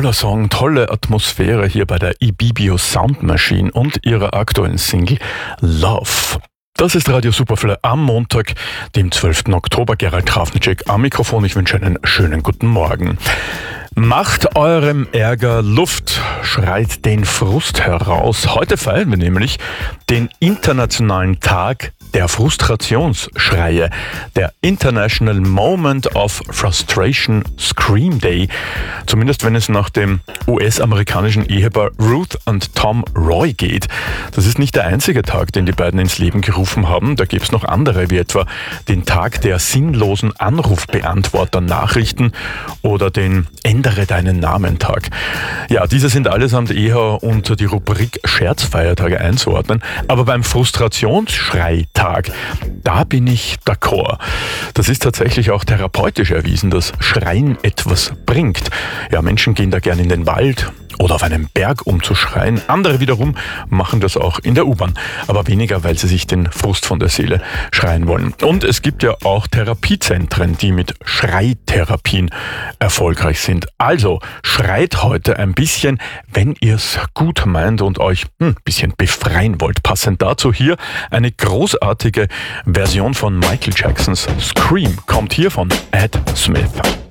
Toller Song, tolle Atmosphäre hier bei der Ibibio Sound Machine und ihrer aktuellen Single Love. Das ist Radio Superfly am Montag, dem 12. Oktober. Gerald Krafnicek am Mikrofon. Ich wünsche einen schönen guten Morgen. Macht eurem Ärger Luft, schreit den Frust heraus. Heute feiern wir nämlich den Internationalen Tag der Frustrationsschreie, der International Moment of Frustration Scream Day. Zumindest wenn es nach dem US-amerikanischen Ehepaar Ruth und Tom Roy geht. Das ist nicht der einzige Tag, den die beiden ins Leben gerufen haben. Da gibt es noch andere, wie etwa den Tag der sinnlosen Anrufbeantworter-Nachrichten oder den Ändere deinen Namen-Tag. Ja, diese sind allesamt eher unter die Rubrik Scherzfeiertage einzuordnen. Aber beim Frustrationsschreitag, da bin ich d'accord. Das ist tatsächlich auch therapeutisch erwiesen, dass Schreien etwas bringt. Ja, Menschen gehen da gern in den Wald oder auf einen Berg, um zu schreien. Andere wiederum machen das auch in der U-Bahn, aber weniger, weil sie sich den Frust von der Seele schreien wollen. Und es gibt ja auch Therapiezentren, die mit Schreitherapien erfolgreich sind. Also schreit heute ein bisschen, wenn ihr es gut meint und euch ein bisschen befreien wollt. Passend dazu hier eine großartige Version von Michael Jacksons Scream kommt hier von Ed Smith.